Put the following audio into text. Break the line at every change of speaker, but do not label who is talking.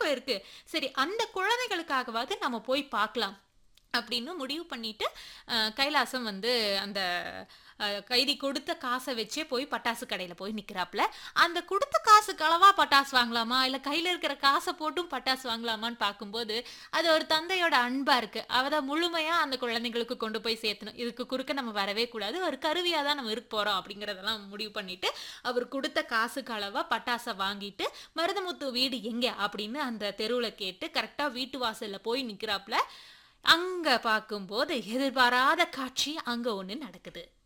தூரம் இருக்கு. சரி அந்த குழந்தைகளுக்காகவாவது நம்ம போய் பார்க்கலாம். அப்படின்னு முடிவு பண்ணிட்டு, கைலாசம் வந்து அந்த கைதி கொடுத்த காச வச்சே போய் பட்டாசு கடையில போய் நிக்கிறாப்ல. அந்த குடுத்த காசுக்கு அளவா பட்டாசு வாங்கலாமா? இல்ல கையில இருக்கிற காச போட்டும் பட்டாசு வாங்கலாமான்னு பார்க்கும்போது, அது ஒரு தந்தையோட அன்பா இருக்கு. அத முழுமையா அந்த குழந்தைங்களுக்கு கொண்டு போய் சேர்த்தணும். இதுக்கு குறுக்க நம்ம வரவே கூடாது. ஒரு கருவியா தான் நம்ம இருக்க போறோம் அப்படிங்கிறதெல்லாம் முடிவு பண்ணிட்டு, அவர் குடுத்த காசுக்கு அளவா பட்டாச வாங்கிட்டு, "மருதமுத்து வீடு எங்க?" அப்படின்னு அந்த தெருவுல கேட்டு, கரெக்ட்டா வீட்டு வாசல்ல போய் நிக்கிறாப்ல. அங்க பார்க்கும்போது எதிர்பாராத காட்சி அங்க ஒண்ணு நடக்குது.